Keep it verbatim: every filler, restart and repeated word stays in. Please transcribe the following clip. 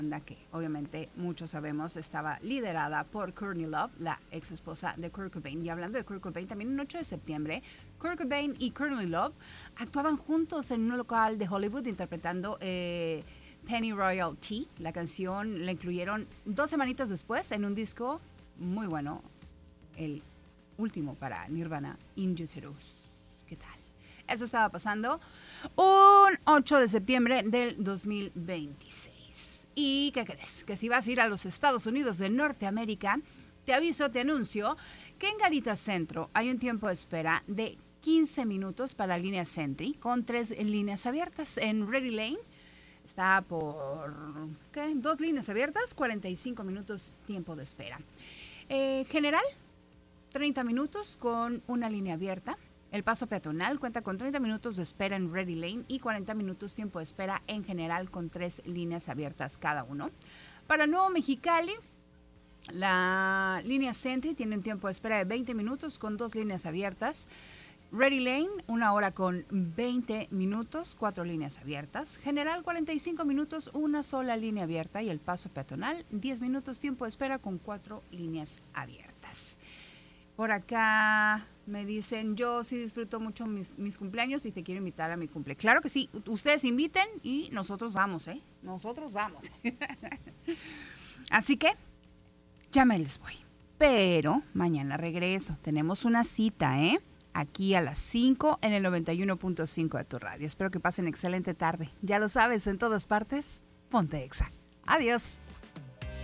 que obviamente muchos sabemos estaba liderada por Courtney Love, la ex esposa de Kurt Cobain. Y hablando de Kurt Cobain, también el ocho de septiembre, Kurt Cobain y Courtney Love actuaban juntos en un local de Hollywood interpretando eh, Penny Royalty. La canción la incluyeron dos semanitas después en un disco muy bueno, el último para Nirvana, In Utero. ¿Qué tal? Eso estaba pasando un ocho de septiembre del dos mil veintiséis. ¿Y qué crees? Que si vas a ir a los Estados Unidos de Norteamérica, te aviso, te anuncio que en Garita Centro hay un tiempo de espera de quince minutos para la línea Sentry, con tres líneas abiertas. En Ready Lane está por, ¿qué? Dos líneas abiertas, cuarenta y cinco minutos tiempo de espera. Eh, general, treinta minutos con una línea abierta. El paso peatonal cuenta con treinta minutos de espera en Ready Lane y cuarenta minutos tiempo de espera en general con tres líneas abiertas cada uno. Para Nuevo Mexicali, la línea Sentry tiene un tiempo de espera de veinte minutos con dos líneas abiertas. Ready Lane, una hora con veinte minutos, cuatro líneas abiertas. General, cuarenta y cinco minutos, una sola línea abierta. Y el paso peatonal, diez minutos tiempo de espera con cuatro líneas abiertas. Por acá me dicen, yo sí disfruto mucho mis, mis cumpleaños y te quiero invitar a mi cumple. Claro que sí, ustedes inviten y nosotros vamos, ¿eh? Nosotros vamos. Así que ya me les voy. Pero mañana regreso. Tenemos una cita, ¿eh? Aquí a las cinco en el noventa y uno punto cinco de tu radio. Espero que pasen excelente tarde. Ya lo sabes, en todas partes, ponte Exa. Adiós.